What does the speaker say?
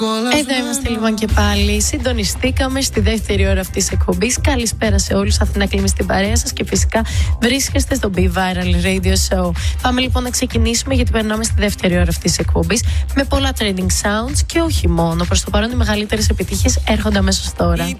Εδώ είμαστε λοιπόν και πάλι. Συντονιστήκαμε στη δεύτερη ώρα αυτής της εκπομπής. Καλησπέρα σε όλους. Αθηνά Κλίμη στην παρέα σας και φυσικά βρίσκεστε στο Be Viral Radio Show. Πάμε λοιπόν να ξεκινήσουμε, γιατί περνάμε στη δεύτερη ώρα αυτής της εκπομπής με πολλά trending sounds και όχι μόνο. Προς το παρόν οι μεγαλύτερες επιτυχίες έρχονται αμέσως τώρα.